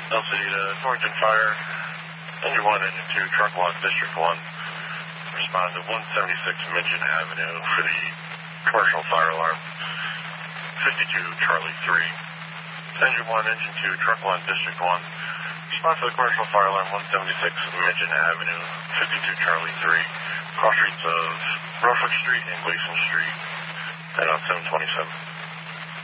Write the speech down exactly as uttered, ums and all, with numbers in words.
El City to Thornton Fire. Engine one, Engine two, Truck one, District one. Respond to one seventy-six Minchin Avenue for the commercial fire alarm. fifty-two Charlie three. Engine one, Engine two, Truck one, District one. Respond to the commercial fire alarm one seventy-six Minchin Avenue, fifty-two Charlie three. Cross streets of Norfolk Street and Gleason Street. And on seven twenty-seven.